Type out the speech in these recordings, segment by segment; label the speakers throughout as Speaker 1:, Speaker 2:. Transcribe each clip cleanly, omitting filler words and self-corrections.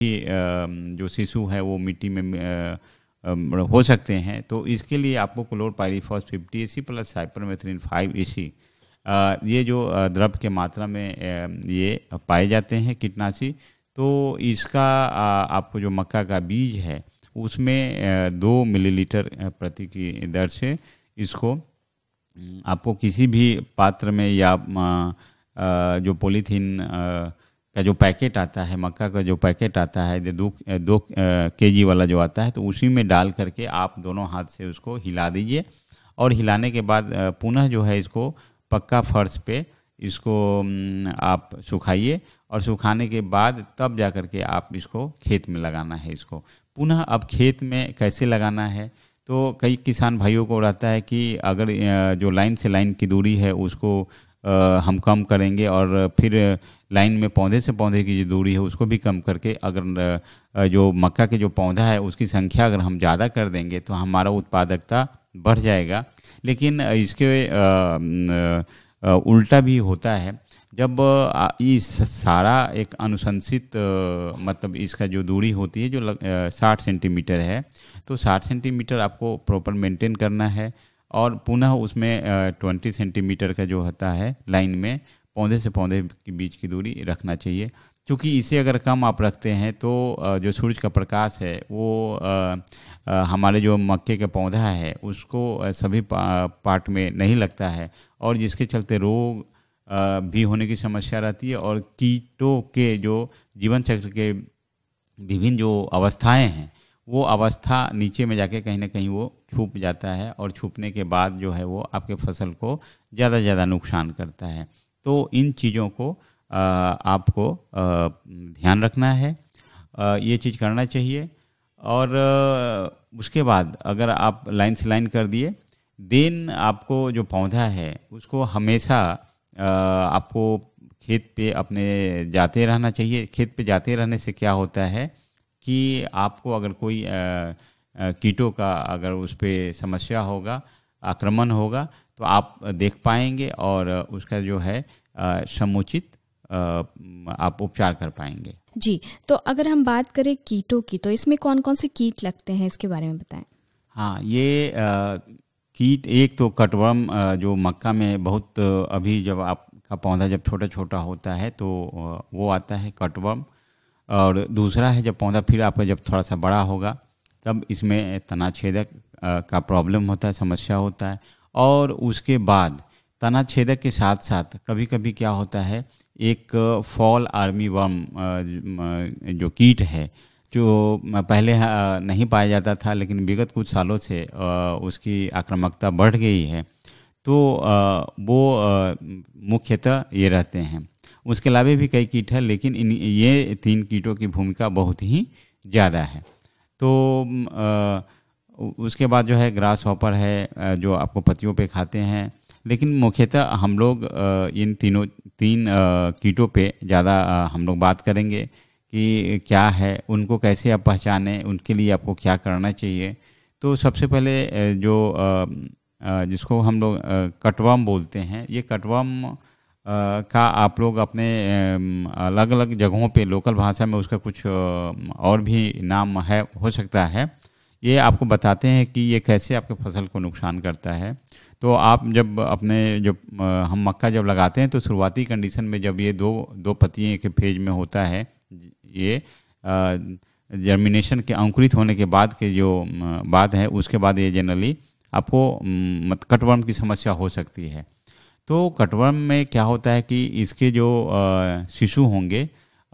Speaker 1: जो शिशु है वो मिट्टी में हो सकते हैं। तो इसके लिए आपको chlorpyrifos 50 EC plus cypermethrin 5 EC ये जो द्रव के मात्रा में ये पाए जाते हैं कीटनाशी। तो इसका आपको जो मक्का का बीज है उसमें 2 मिलीलीटर प्रति की दर से इसको आपको किसी भी पात्र में या जो पॉलीथीन का जो पैकेट आता है, मक्का का जो पैकेट आता है जो 2 kg वाला जो आता है, तो उसी में डाल करके आप दोनों हाथ से उसको हिला दीजिए। और हिलाने के बाद पुनः जो है इसको पक्का फर्श पे इसको आप सुखाइए, और सुखाने के बाद तब जा कर के आप इसको खेत में लगाना है। इसको पुनः अब खेत में कैसे लगाना है, तो कई किसान भाइयों को रहता है कि अगर जो लाइन से लाइन की दूरी है उसको हम कम करेंगे, और फिर लाइन में पौधे से पौधे की जो दूरी है उसको भी कम करके अगर जो मक्का के जो पौधा है उसकी संख्या अगर हम ज़्यादा कर देंगे तो हमारा उत्पादकता बढ़ जाएगा। लेकिन इसके उल्टा भी होता है। जब इस सारा एक अनुशंसित मतलब इसका जो दूरी होती है जो 60 सेंटीमीटर है, तो 60 सेंटीमीटर आपको प्रॉपर मेंटेन करना है, और पुनः उसमें 20 सेंटीमीटर का जो होता है लाइन में पौधे से पौधे के बीच की दूरी रखना चाहिए। क्योंकि इसे अगर कम आप रखते हैं तो जो सूरज का प्रकाश है वो हमारे जो मक्के का पौधा है उसको सभी पार्ट में नहीं लगता है, और जिसके चलते रोग भी होने की समस्या रहती है, और कीटों के जो जीवन चक्र के विभिन्न जो अवस्थाएं हैं वो अवस्था नीचे में जाके कहीं ना कहीं वो छुप जाता है, और छुपने के बाद जो है वो आपके फसल को ज़्यादा से ज़्यादा नुकसान करता है। तो इन चीज़ों को आपको ध्यान रखना है, ये चीज़ करना चाहिए। और उसके बाद अगर आप लाइन से लाइन कर दिए, देन आपको जो पौधा है उसको हमेशा आपको खेत पे अपने जाते रहना चाहिए। खेत पे जाते रहने से क्या होता है कि आपको अगर कोई कीटों का अगर उस पर समस्या होगा, आक्रमण होगा, तो आप देख पाएंगे और उसका जो है समुचित आप उपचार कर पाएंगे।
Speaker 2: जी, तो अगर हम बात करें कीटों की, तो इसमें कौन कौन से कीट लगते हैं, इसके बारे में बताएं।
Speaker 1: हाँ, ये कीट एक तो कटवर्म जो मक्का में बहुत अभी जब आपका पौधा जब छोटा छोटा होता है तो वो आता है कटवर्म, और दूसरा है जब पौधा फिर आपका जब थोड़ा सा बड़ा होगा तब इसमें तनाछेदक का प्रॉब्लम होता है, समस्या होता है। और उसके बाद तनाछेदक के साथ साथ कभी कभी क्या होता है, एक फॉल आर्मी वर्म जो कीट है जो पहले नहीं पाया जाता था, लेकिन विगत कुछ सालों से उसकी आक्रामकता बढ़ गई है। तो वो मुख्यतः ये रहते हैं। उसके अलावा भी कई कीट हैं, लेकिन ये 3 कीटों की भूमिका बहुत ही ज़्यादा है। तो उसके बाद जो है ग्रास हॉपर है जो आपको पत्तियों पे खाते हैं, लेकिन मुख्यतः हम लोग इन 3 कीटों पे ज़्यादा हम लोग बात करेंगे कि क्या है, उनको कैसे आप पहचानें, उनके लिए आपको क्या करना चाहिए। तो सबसे पहले जो जिसको हम लोग कटवर्म बोलते हैं, ये कटवर्म का आप लोग अपने अलग अलग जगहों पे लोकल भाषा में उसका कुछ और भी नाम है, हो सकता है। ये आपको बताते हैं कि ये कैसे आपके फसल को नुकसान करता है। तो आप जब अपने जो हम मक्का जब लगाते हैं तो शुरुआती कंडीशन में जब ये दो पत्तियों के फेज में होता है, ये जर्मिनेशन के अंकुरित होने के बाद के जो बात है, उसके बाद ये जनरली आपको कटवर्म की समस्या हो सकती है। तो कटवर्म में क्या होता है कि इसके जो शिशु होंगे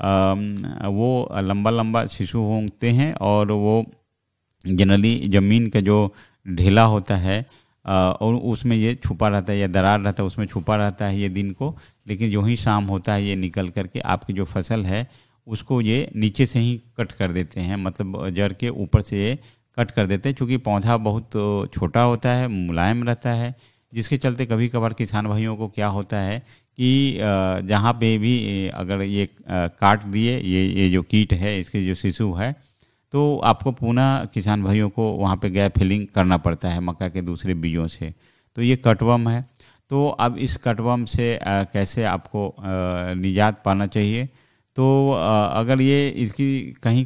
Speaker 1: वो लंबा लंबा शिशु होते हैं, और वो जनरली ज़मीन का जो ढेला होता है और उसमें ये छुपा रहता है, या दरार रहता है उसमें छुपा रहता है ये दिन को, लेकिन जो ही शाम होता है ये निकल करके आपकी जो फसल है उसको ये नीचे से ही कट कर देते हैं, मतलब जड़ के ऊपर से ये कट कर देते हैं। चूँकि पौधा बहुत छोटा होता है, मुलायम रहता है, जिसके चलते कभी कभार किसान भाइयों को क्या होता है कि जहाँ पे भी अगर ये काट दिए ये जो कीट है, इसके जो शिशु है, तो आपको पुनः किसान भाइयों को वहाँ पे गैप फिलिंग करना पड़ता है मक्का के दूसरे बीजों से। तो ये कटवर्म है। तो अब इस कटवर्म से कैसे आपको निजात पाना चाहिए, तो अगर ये इसकी कहीं